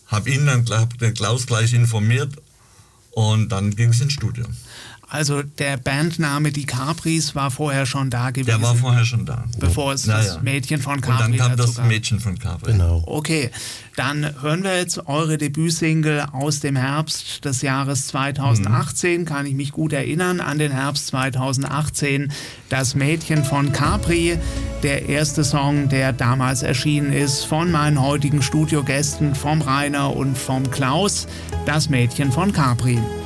habe ihn dann den Klaus gleich informiert und dann ging es ins Studio. Also der Bandname Die Capris war vorher schon da gewesen? Der war vorher schon da. Bevor es das Mädchen von Capri und dann kam das gab. Mädchen von Capri. Genau. Okay, dann hören wir jetzt eure Debütsingle aus dem Herbst des Jahres 2018. Kann ich mich gut erinnern an den Herbst 2018. Das Mädchen von Capri, der erste Song, der damals erschienen ist von meinen heutigen Studiogästen, vom Rainer und vom Klaus. Das Mädchen von Capri.